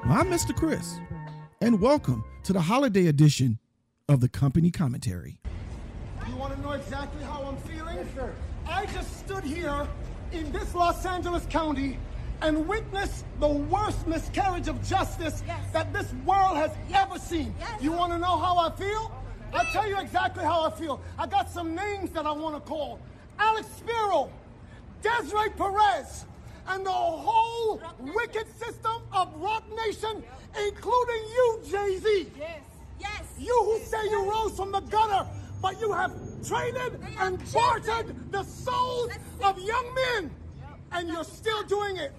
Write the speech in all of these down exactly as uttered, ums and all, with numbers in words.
I'm Mister Chris, and welcome to the holiday edition of the Company Commentary. You want to know exactly how I'm feeling? Yes, sir. I just stood here in this Los Angeles County and witnessed the worst miscarriage of justice yes. that this world has yes. ever seen. Yes. You want to know how I feel? I'll tell you exactly how I feel. I got some names that I want to call. Alex Spiro, Desiree Perez, and the whole wicked system of Rock Nation, including you, Jay-Z. Yes, yes. You who say you rose from the gutter, but you have traded and bartered the souls of young men, and you're still doing it.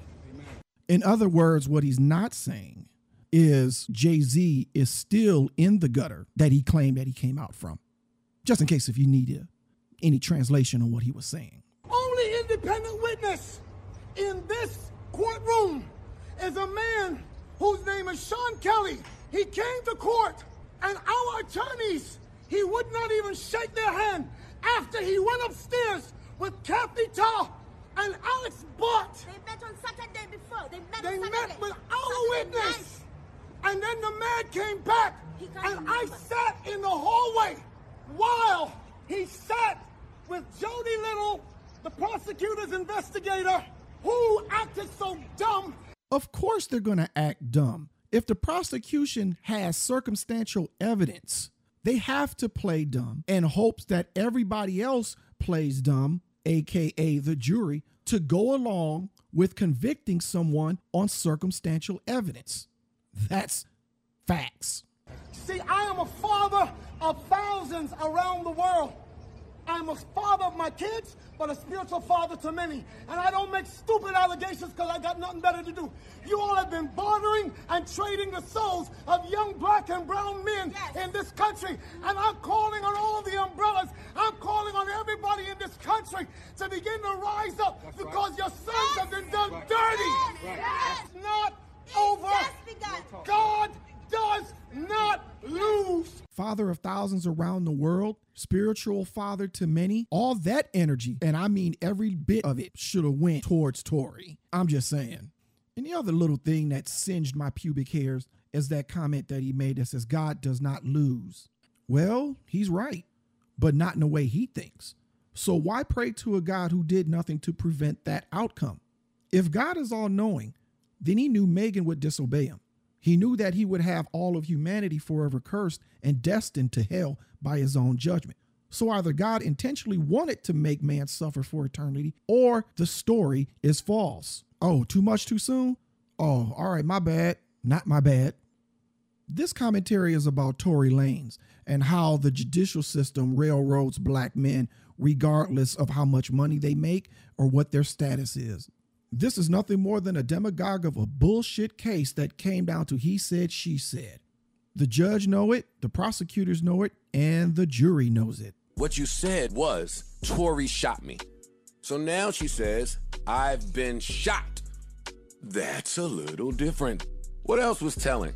In other words, what he's not saying is Jay-Z is still in the gutter that he claimed that he came out from. Just in case if you need a, any translation on what he was saying. Only independent witness in this courtroom is a man whose name is Sean Kelly. He came to court, and our attorneys, he would not even shake their hand after he went upstairs with Kathy Ta and Alex Bott. They met on Saturday before. They met They on met Saturday. with our Saturday witness. night. And then the man came back, He can't and I remember. sat in the hallway while he sat with Jody Little, the prosecutor's investigator, who acted so dumb. Of course they're going to act dumb. If the prosecution has circumstantial evidence, they have to play dumb in hopes that everybody else plays dumb, aka the jury, to go along with convicting someone on circumstantial evidence. That's facts. See, I am a father of thousands around the world. I'm a father of my kids, but a spiritual father to many. And I don't make stupid allegations because I got nothing better to do. You all have been bartering and trading the souls of young black and brown men yes. in this country. And I'm calling on all the umbrellas. I'm calling on everybody in this country to begin to rise up. That's because right. your sons yes. have been done right. dirty. Yes. Yes. It's not it's over. God does not lose. Father of thousands around the world, spiritual father to many, all that energy, and I mean every bit of it, should have went towards Tory. I'm just saying. And the other little thing that singed my pubic hairs is that comment that he made that says God does not lose. Well, he's right, but not in the way he thinks. So why pray to a God who did nothing to prevent that outcome? If God is all-knowing, then he knew Megan would disobey him. He knew that he would have all of humanity forever cursed and destined to hell by his own judgment. So either God intentionally wanted to make man suffer for eternity, or the story is false. Oh, too much too soon? Oh, all right, my bad. Not my bad. This commentary is about Tory Lanez and how the judicial system railroads black men regardless of how much money they make or what their status is. This is nothing more than a demagogue of a bullshit case that came down to he said, she said. The judge know it, the prosecutors know it, and the jury knows it. What you said was, Tory shot me. So now she says, I've been shot. That's a little different. What else was telling?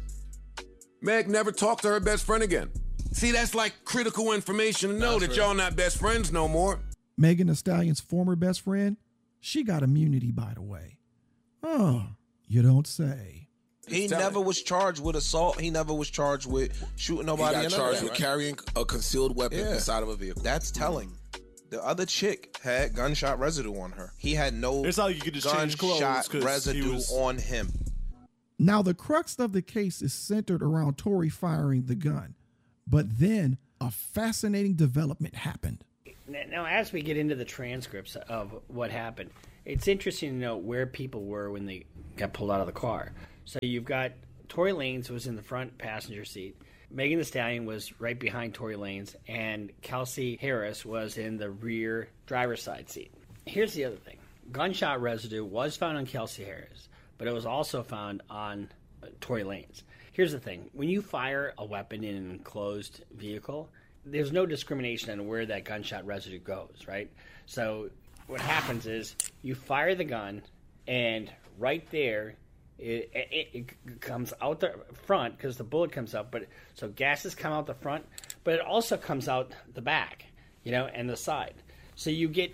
Meg never talked to her best friend again. See, that's like critical information to know that's that right. y'all not best friends no more. Megan Thee Stallion's former best friend, she got immunity, by the way. Oh, you don't say. He never was charged with assault. He never was charged with shooting nobody. He got in charged that, with right? carrying a concealed weapon yeah. inside of a vehicle. That's telling. The other chick had gunshot residue on her. He had no it's like you could just change clothes gunshot residue was... on him. Now, the crux of the case is centered around Tory firing the gun. But then a fascinating development happened. Now, as we get into the transcripts of what happened, it's interesting to know where people were when they got pulled out of the car. So you've got Tory Lanez was in the front passenger seat. Megan Thee Stallion was right behind Tory Lanez, and Kelsey Harris was in the rear driver's side seat. Here's the other thing. Gunshot residue was found on Kelsey Harris, but it was also found on uh, Tory Lanez. Here's the thing. When you fire a weapon in an enclosed vehicle, there's no discrimination on where that gunshot residue goes, right? So what happens is you fire the gun, and right there, it, it, it comes out the front because the bullet comes out. But so gases come out the front, but it also comes out the back, you know, and the side. So you get,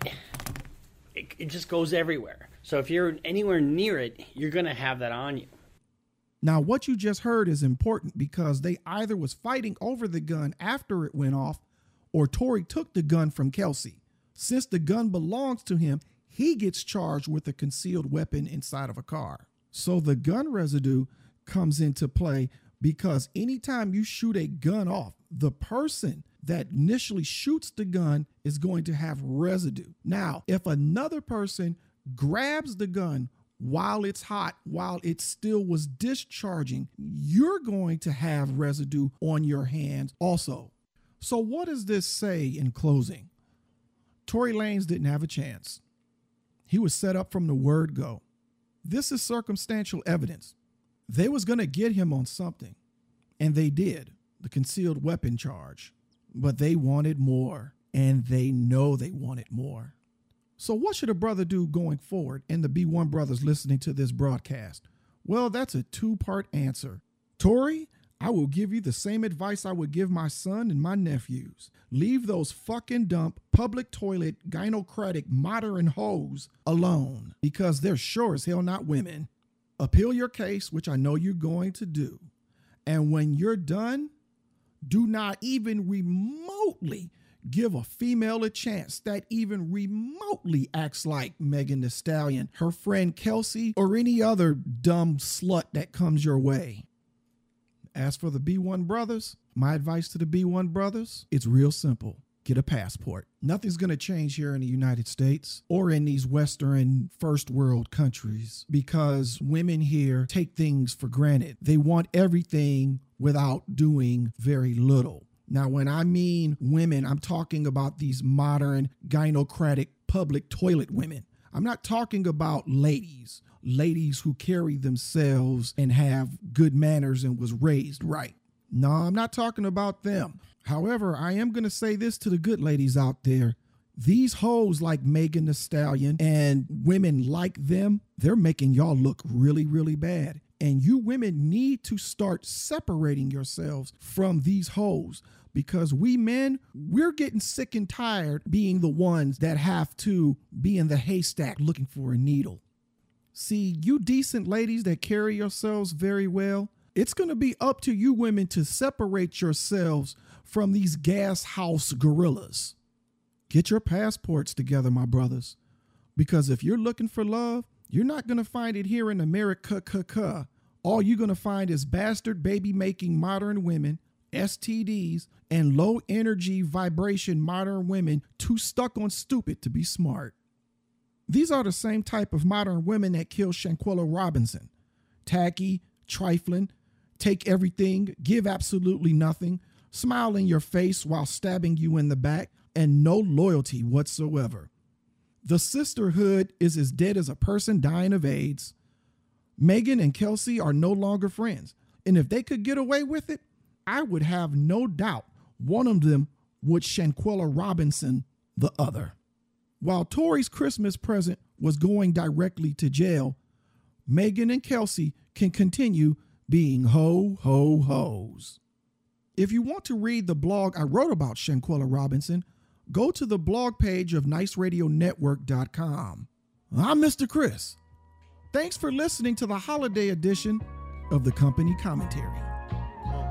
it, it just goes everywhere. So if you're anywhere near it, you're going to have that on you. Now, what you just heard is important because they either was fighting over the gun after it went off, or Tory took the gun from Kelsey. Since the gun belongs to him, he gets charged with a concealed weapon inside of a car. So the gun residue comes into play because anytime you shoot a gun off, the person that initially shoots the gun is going to have residue. Now, if another person grabs the gun while it's hot, while it still was discharging, you're going to have residue on your hands also. So what does this say in closing? Tory Lanez didn't have a chance. He was set up from the word go. This is circumstantial evidence. They was going to get him on something, and they did, the concealed weapon charge. But they wanted more, and they know they wanted more. So what should a brother do going forward, and the B one brothers listening to this broadcast? Well, that's a two-part answer. Tory, I will give you the same advice I would give my son and my nephews. Leave those fucking dump, public toilet, gynocratic, modern hoes alone, because they're sure as hell not women. Appeal your case, which I know you're going to do. And when you're done, do not even remotely give a female a chance that even remotely acts like Megan Thee Stallion, her friend Kelsey, or any other dumb slut that comes your way. As for the B one brothers, my advice to the B one brothers, it's real simple. Get a passport. Nothing's going to change here in the United States or in these Western first world countries because women here take things for granted. They want everything without doing very little. Now, when I mean women, I'm talking about these modern gynocratic public toilet women. I'm not talking about ladies, ladies who carry themselves and have good manners and was raised right. No, I'm not talking about them. However, I am going to say this to the good ladies out there. These hoes like Megan Thee Stallion and women like them, they're making y'all look really, really bad. And you women need to start separating yourselves from these hoes because we men, we're getting sick and tired being the ones that have to be in the haystack looking for a needle. See, you decent ladies that carry yourselves very well, it's going to be up to you women to separate yourselves from these gas house gorillas. Get your passports together, my brothers, because if you're looking for love, you're not going to find it here in America. All you're going to find is bastard baby-making modern women, S T Ds, and low-energy vibration modern women too stuck on stupid to be smart. These are the same type of modern women that killed Shanquella Robinson. Tacky, trifling, take everything, give absolutely nothing, smile in your face while stabbing you in the back, and no loyalty whatsoever. The sisterhood is as dead as a person dying of AIDS. Megan and Kelsey are no longer friends, and if they could get away with it, I would have no doubt one of them would Shanquella Robinson the other. While Tory's Christmas present was going directly to jail, Megan and Kelsey can continue being ho, ho, hoes. If you want to read the blog I wrote about Shanquella Robinson, go to the blog page of nice radio network dot com. I'm Mister Chris. Thanks for listening to the holiday edition of the Company Commentary.